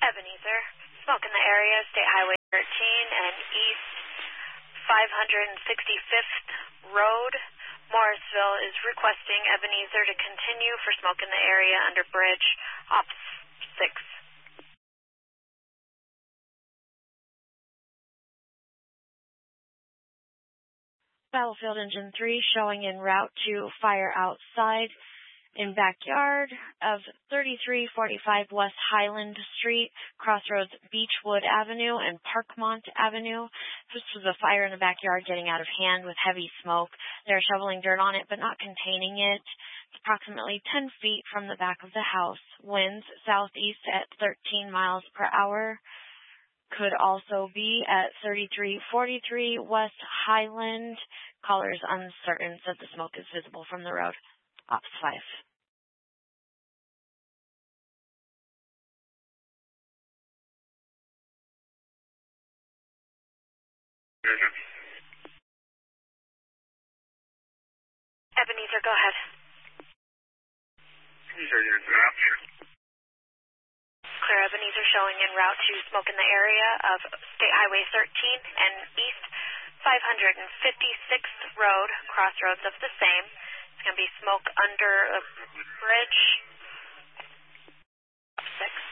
Ebenezer, smoke in the area, State Highway 13 and East 565th Road. Morrisville is requesting Ebenezer to continue for smoke in the area under bridge Ops 6. Battlefield Engine 3 showing en route to fire outside in backyard of 3345 West Highland Street, crossroads Beechwood Avenue and Parkmont Avenue. This was a fire in the backyard getting out of hand with heavy smoke. They're shoveling dirt on it but not containing it. It's approximately 10 feet from the back of the house. Winds southeast at 13 miles per hour. Could also be at 3343 West Highland. Caller is uncertain, said the smoke is visible from the road. Ops 5. Ebenezer, go ahead. Clear, Ebenezer showing en route to smoke in the area of State Highway 13 and East 556th Road, crossroads of the same. It's going to be smoke under a bridge. 6.